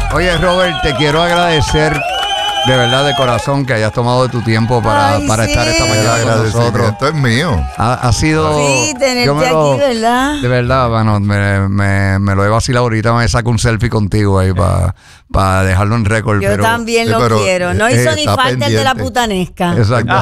Oye, Robert, te quiero agradecer de verdad, de corazón, que hayas tomado de tu tiempo para estar esta mañana con nosotros. Esto es mío. Ha sido... Sí, tenerte aquí, ¿verdad? De verdad, bueno, me lo he vacilado ahorita, me saco un selfie contigo ahí para dejarlo en récord. Yo también lo quiero. No hizo ni falta pendiente. El de la putanesca. Exacto.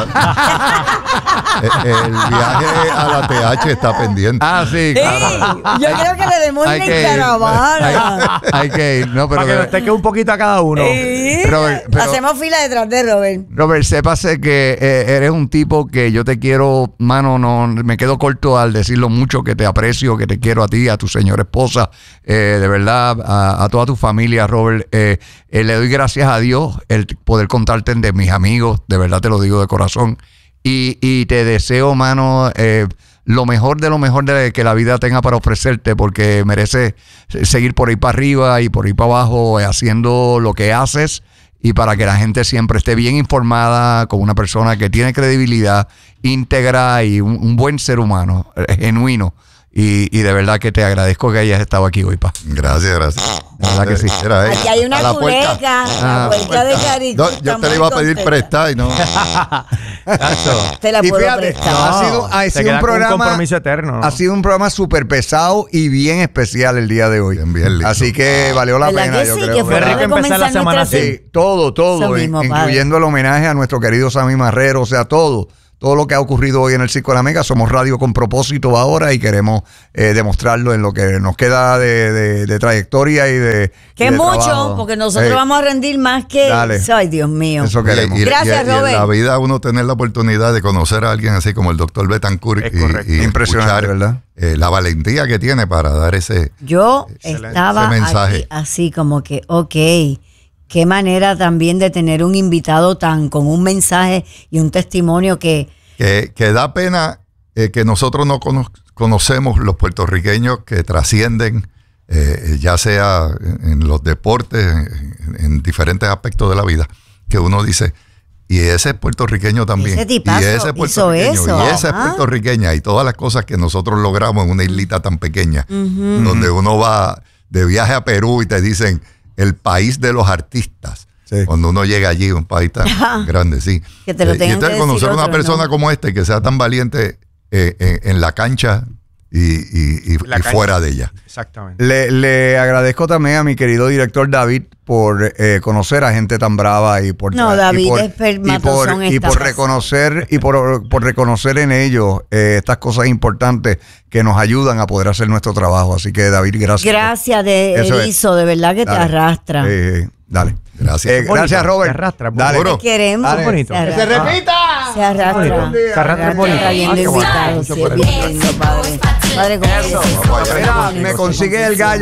El viaje a la TH está pendiente. Sí, claro. Yo creo que le demos una caravana. Hay que ir. No, pero para que nos teque un poquito a cada uno. Robert, hacemos fila detrás de Robert. Robert, sépase que eres un tipo que yo te quiero, mano, no me quedo corto al decir lo mucho que te aprecio, que te quiero a ti, a tu señora esposa, de verdad, a toda tu familia, Robert. Le doy gracias a Dios el poder contarte de mis amigos, de verdad te lo digo de corazón. Y te deseo, mano, lo mejor de que la vida tenga para ofrecerte, porque mereces seguir por ahí para arriba y por ahí para abajo haciendo lo que haces, y para que la gente siempre esté bien informada, con una persona que tiene credibilidad, íntegra y un buen ser humano, genuino. Y de verdad que te agradezco que hayas estado aquí hoy, pa. Gracias. La verdad que sí. Aquí hay una culeca, la puerta de Carico. No, yo te la iba a pedir prestada y no. Te la puedo prestar. Ha sido un programa, un compromiso eterno, ¿no? Ha sido un programa súper pesado y bien especial el día de hoy. Bien lindo. Así que valió la pena, yo creo. Que fue rico empezar la semana así. Sí, todo, mismo, incluyendo el homenaje a nuestro querido Sammy Marrero, o sea, todo lo que ha ocurrido hoy en el Circo de la Mega. Somos radio con propósito ahora y queremos demostrarlo en lo que nos queda de trayectoria y de que mucho, trabajo. Porque nosotros vamos a rendir más que... Dale. Ay, Dios mío. Eso queremos. Gracias, Robert. Y en la vida uno tener la oportunidad de conocer a alguien así como el doctor Betancourt y impresionante, ¿verdad? La valentía que tiene para dar ese estaba mensaje. Aquí, así como que, qué manera también de tener un invitado con un mensaje y un testimonio que da pena que nosotros no conocemos los puertorriqueños que trascienden, ya sea en los deportes, en diferentes aspectos de la vida, que uno dice, y ese es puertorriqueño también, ese tipazo y ese es puertorriqueño, hizo y esa es puertorriqueña, y todas las cosas que nosotros logramos en una islita tan pequeña, donde uno va de viaje a Perú y te dicen el país de los artistas. Sí. Cuando uno llega allí, un país tan grande, sí. Que te lo y entonces conocer una persona como este que sea tan valiente en la cancha y fuera de ella. Exactamente. Le agradezco también a mi querido director David por conocer a gente tan brava y por reconocer en ellos estas cosas importantes que nos ayudan a poder hacer nuestro trabajo. Así que, David, gracias. Gracias de Erizo, de verdad que te arrastra. Dale. Gracias. Gracias, Robert. Se arrastra. Dale. Te queremos. Dale. Bonito. ¡Que se repita! Se arrastra. Se arrastra bonito. Trayendo invitados. Sí, es bien lindo, padre. Padre, como me consigue el gallo.